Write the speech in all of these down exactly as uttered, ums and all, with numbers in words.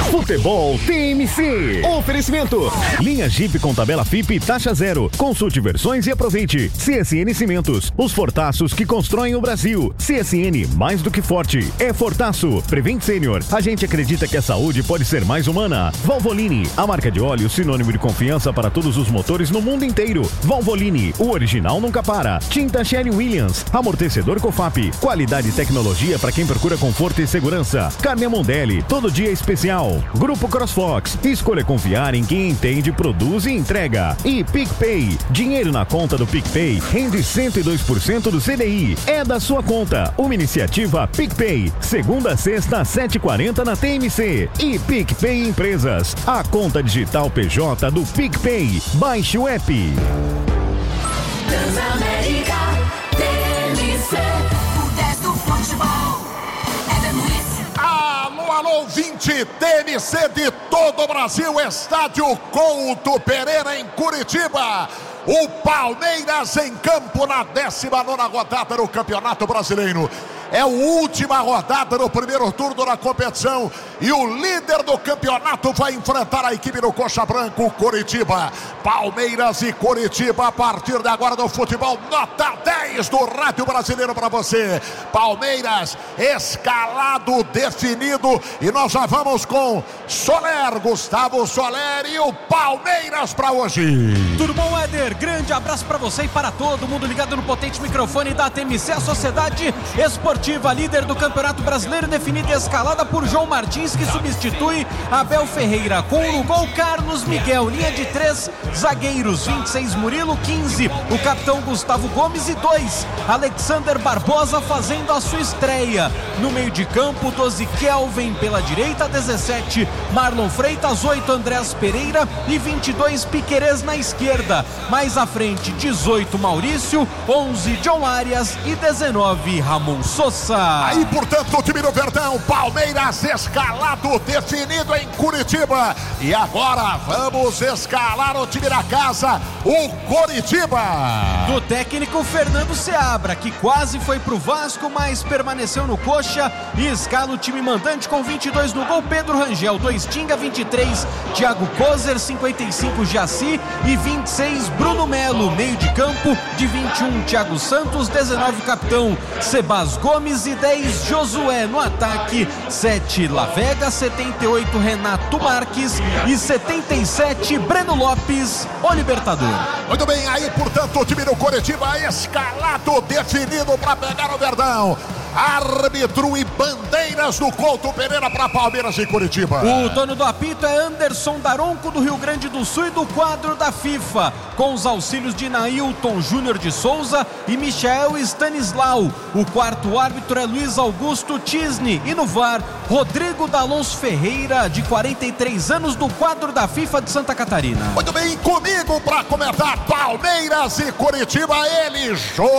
Futebol T M C. Oferecimento. Linha Jeep com tabela F I P e taxa zero. Consulte versões e aproveite. C S N Cimentos. Os fortaços que constroem o Brasil. C S N, mais do que forte. É Fortaço. Prevent Senior. A gente acredita que a saúde pode ser mais humana. Valvoline. A marca de óleo sinônimo de confiança para todos os motores no mundo inteiro. Valvoline. O original nunca para. Tinta Sherwin-Williams. Amortecedor Cofap. Qualidade e tecnologia para quem procura conforto e segurança. Carne Mondelli. Todo dia especial. Grupo CrossFox. Escolha confiar em quem entende, produz e entrega. E PicPay. Dinheiro na conta do PicPay rende cento e dois por cento do C D I. É da sua conta. Uma iniciativa PicPay. Segunda a sexta, sete e quarenta na T M C. E PicPay Empresas. A conta digital P J do PicPay. Baixe o app. Transamérica T M C. O dez do futebol. É Luiz. Alô, alô, vinte T M C de todo o Brasil, estádio Couto Pereira em Curitiba. O Palmeiras em campo na décima nona rodada do Campeonato Brasileiro. É a última rodada do primeiro turno da competição e o líder do campeonato vai enfrentar a equipe do Coxa Branca, o Coritiba. Palmeiras e Coritiba a partir de agora no futebol, nota dez do Rádio Brasileiro para você. Palmeiras escalado, definido, e nós já vamos com Soler, Gustavo Soler e o Palmeiras para hoje. Tudo bom, Éder? Grande abraço para você e para todo mundo ligado no potente microfone da T M C, a Sociedade Esportiva líder do Campeonato Brasileiro, definida e escalada por João Martins, que substitui Abel Ferreira. Com no gol, Carlos Miguel. Linha de três zagueiros, vinte e seis Murilo, quinze o capitão Gustavo Gomes e dois Alexander Barbosa fazendo a sua estreia. No meio de campo, doze Kelvin pela direita, dezessete Marlon Freitas, oito Andrés Pereira e vinte e dois Piquerez na esquerda. Mais à frente, dezoito Maurício, onze John Arias e dezenove Ramon Souza. Aí, portanto, o time do Verdão, Palmeiras escalado, definido em Curitiba. E agora vamos escalar o time da casa, o Coritiba. Do técnico Fernando Seabra, que quase foi pro Vasco, mas permaneceu no Coxa e escala o time mandante com vinte e dois no gol, Pedro Rangel, dois Tinga, vinte e três Thiago Kozer, cinquenta e cinco Jaci e vinte e seis Bruno Melo. Meio de campo, de vinte e um Thiago Santos, dezenove capitão Sebas Gomes e dez Josué. No ataque, sete Lavega, setenta e oito Renato Marques e setenta e sete Breno Lopes, o Libertador. Muito bem, aí portanto o time do Coritiba escalado, definido para pegar o Verdão. Árbitro e bandeiras do Couto Pereira para Palmeiras e Curitiba. O dono do apito é Anderson Daronco, do Rio Grande do Sul, e do quadro da FIFA, com os auxílios de Nailton Júnior de Souza e Michael Stanislau. O quarto árbitro é Luiz Augusto Tisni e no V A R, Rodrigo D'Alonso Ferreira, de quarenta e três anos, do quadro da FIFA de Santa Catarina. Muito bem, comigo para comentar Palmeiras e Curitiba, ele,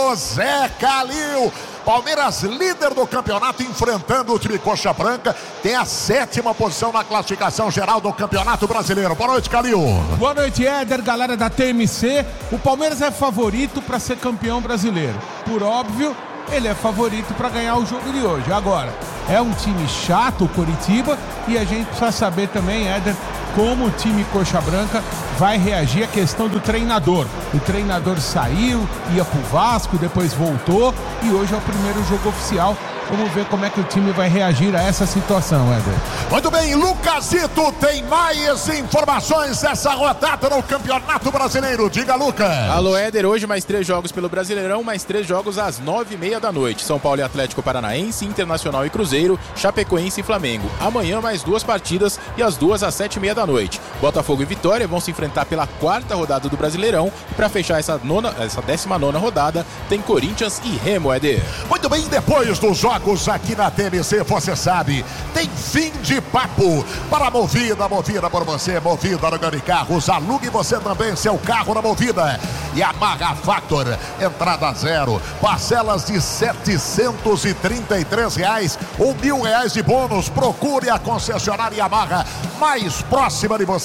José Calil. Palmeiras líder do campeonato, enfrentando o time Coxa Branca, tem a sétima posição na classificação geral do Campeonato Brasileiro. Boa noite, Calil. Boa noite, Éder, galera da T M C. O Palmeiras é favorito para ser campeão brasileiro. Por óbvio, ele é favorito para ganhar o jogo de hoje. Agora, é um time chato, o Coritiba, e a gente precisa saber também, Éder, como o time Coxa Branca vai reagir à questão do treinador. O treinador saiu, ia pro Vasco, depois voltou e hoje é o primeiro jogo oficial. Vamos ver como é que o time vai reagir a essa situação, Éder. Muito bem, Lucasito tem mais informações dessa rodada no Campeonato Brasileiro. Diga, Lucas. Alô, Éder, hoje mais três jogos pelo Brasileirão, mais três jogos às nove e meia da noite. São Paulo e Atlético Paranaense, Internacional e Cruzeiro, Chapecoense e Flamengo. Amanhã mais duas partidas e as duas às sete e meia da noite. Botafogo e Vitória vão se enfrentar pela quarta rodada do Brasileirão. E para fechar essa, nona, essa décima nona rodada, tem Corinthians e Remo, Éder. Muito bem, depois dos jogos aqui na T M C, você sabe, tem fim de papo para a Movida, Movida por você, Movida no Grande Carros, alugue você também seu carro na Movida. E Yamaha Factor, entrada zero, parcelas de setecentos e trinta e três reais ou mil reais de bônus. Procure a concessionária Yamaha mais próxima de você.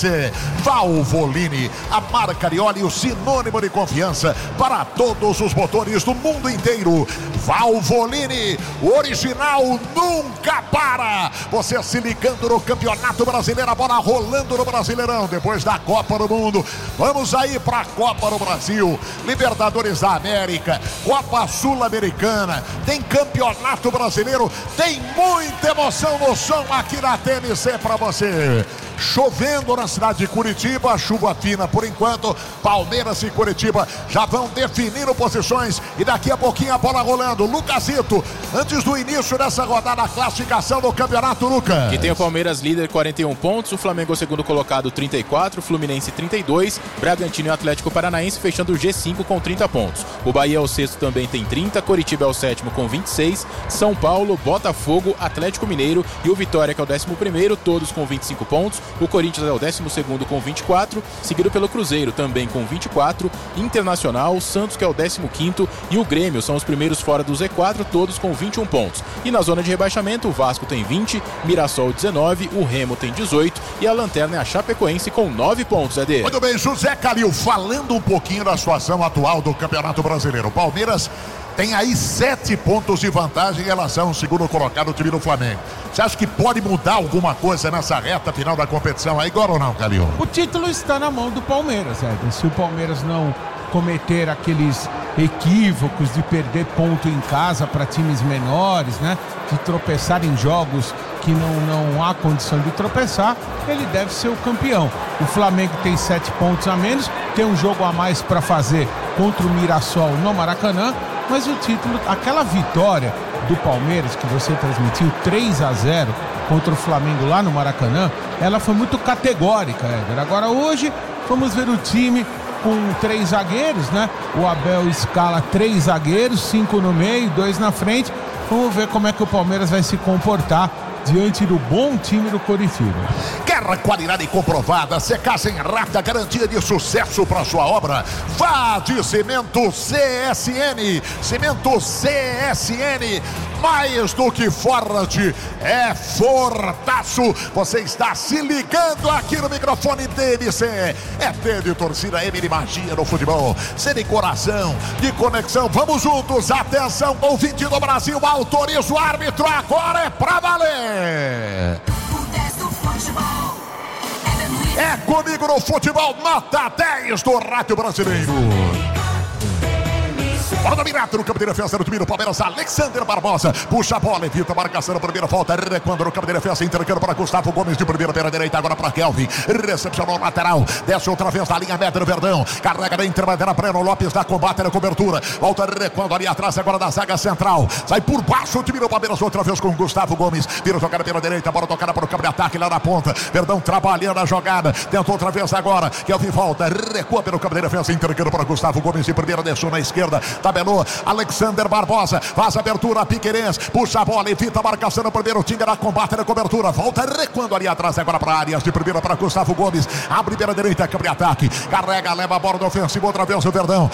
você. Valvoline, a marca Arioli, o sinônimo de confiança para todos os motores do mundo inteiro. Valvoline, o original nunca para. Você se ligando no Campeonato Brasileiro, a bola rolando no Brasileirão, depois da Copa do Mundo. Vamos aí para a Copa do Brasil, Libertadores da América, Copa Sul-Americana, tem Campeonato Brasileiro, tem muita emoção no som aqui na T N C para você. Chovendo na cidade de Curitiba, chuva fina por enquanto. Palmeiras e Curitiba já vão definindo posições e daqui a pouquinho a bola rolando. Lucasito, antes do início dessa rodada, a classificação do campeonato, Lucas. Que tem o Palmeiras líder, quarenta e um pontos, o Flamengo o segundo colocado, trinta e quatro, Fluminense trinta e dois, Bragantino e Atlético Paranaense fechando o G cinco com trinta pontos. O Bahia é o sexto, também tem trinta, Coritiba é o sétimo com vinte e seis, São Paulo, Botafogo, Atlético Mineiro e o Vitória, que é o décimo primeiro, todos com vinte e cinco pontos. O Corinthians é o décimo segundo com vinte e quatro, seguido pelo Cruzeiro também com vinte e quatro, Internacional, Santos que é o décimo quinto e o Grêmio são os primeiros fora do Z quatro, todos com vinte e um pontos. E na zona de rebaixamento, o Vasco tem vinte, Mirassol dezenove, o Remo tem dezoito e a lanterna é a Chapecoense com nove pontos, Eder. Muito bem, José Calil, falando um pouquinho da situação atual do Campeonato Brasileiro. O Palmeiras tem aí sete pontos de vantagem em relação ao segundo colocado, o time do Flamengo. Você acha que pode mudar alguma coisa nessa reta final da competição aí, agora ou não, Calil? O título está na mão do Palmeiras, Éder. Se o Palmeiras não cometer aqueles equívocos de perder ponto em casa para times menores, né? De tropeçar em jogos que não, não há condição de tropeçar, ele deve ser o campeão. O Flamengo tem sete pontos a menos, tem um jogo a mais para fazer contra o Mirassol no Maracanã, mas o título, aquela vitória do Palmeiras que você transmitiu, três a zero contra o Flamengo lá no Maracanã, ela foi muito categórica, Éder. Agora hoje vamos ver o time com três zagueiros, né? O Abel escala três zagueiros, cinco no meio, dois na frente. Vamos ver como é que o Palmeiras vai se comportar diante do bom time do Coritiba. Quer qualidade comprovada, secagem rápida, garantia de sucesso para sua obra? Vá de Cimento C S N. Cimento C S N, mais do que forte, é fortaço. Você está se ligando aqui no microfone T N C. É T de torcida, M de magia no futebol, C de coração, de conexão. Vamos juntos, atenção, ouvinte do Brasil, autoriza o árbitro, agora é pra valer. É comigo no futebol, nota dez do Rádio Brasileiro. Bola dominada no campo de defesa do time do Palmeiras, Alexander Barbosa puxa a bola, evita a marcação na primeira volta, recuando no campo de defesa, intercando para Gustavo Gomes de primeira pela direita, agora para Kelvin, recepcionou o lateral, desce outra vez da linha média do Verdão, carrega na intermediária, Breno Lopes da combate na cobertura, volta recuando ali atrás, agora da zaga central, sai por baixo o time do Palmeiras outra vez com Gustavo Gomes, vira jogada pela direita, bola tocada para o campo de ataque lá na ponta, Verdão trabalhando a jogada, tentou outra vez agora, Kelvin volta, recua pelo campo de defesa, intercando para Gustavo Gomes de primeira, desceu na esquerda, tabelou, Alexander Barbosa, faz a abertura, Piquerez, puxa a bola, evita a marcação no primeiro, Tinga na combate na cobertura, volta recuando ali atrás, agora para Arias, de primeira para Gustavo Gomes, abre pela direita, câmbio de ataque, carrega, leva a bola do ofensivo, outra vez o Verdão,